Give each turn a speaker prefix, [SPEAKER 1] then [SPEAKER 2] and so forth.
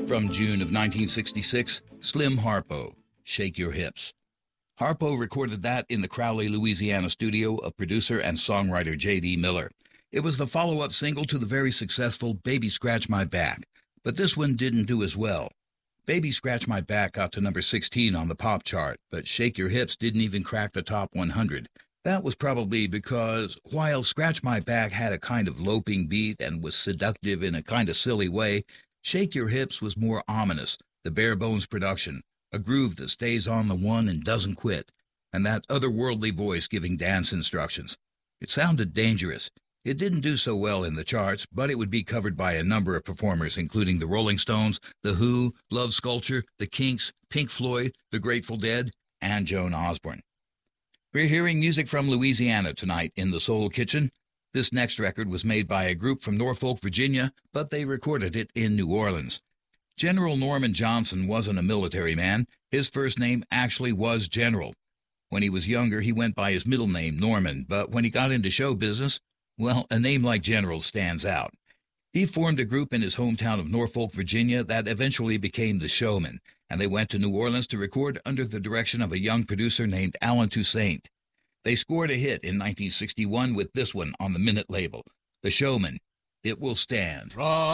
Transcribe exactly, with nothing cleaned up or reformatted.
[SPEAKER 1] From June of nineteen sixty-six, Slim Harpo, Shake Your Hips. Harpo recorded that in the Crowley, Louisiana studio of producer and songwriter J D. Miller. It was the follow-up single to the very successful Baby Scratch My Back, but this one didn't do as well. Baby Scratch My Back got to number sixteen on the pop chart, but Shake Your Hips didn't even crack the top one hundred. That was probably because, while Scratch My Back had a kind of loping beat and was seductive in a kind of silly way, Shake Your Hips was more ominous, the bare-bones production, a groove that stays on the one and doesn't quit, and that otherworldly voice giving dance instructions. It sounded dangerous. It didn't do so well in the charts, but it would be covered by a number of performers, including the Rolling Stones, The Who, Love Sculpture, The Kinks, Pink Floyd, The Grateful Dead, and Joan Osborne. We're hearing music from Louisiana tonight in the Soul Kitchen. This next record was made by a group from Norfolk, Virginia, but they recorded it in New Orleans. General Norman Johnson wasn't a military man. His first name actually was General. When he was younger, he went by his middle name, Norman, but when he got into show business, well, a name like General stands out. He formed a group in his hometown of Norfolk, Virginia, that eventually became the Showmen, and they went to New Orleans to record under the direction of a young producer named Allen Toussaint. They scored a hit in nineteen sixty-one with this one on the Minute label, The Showmen, It Will Stand.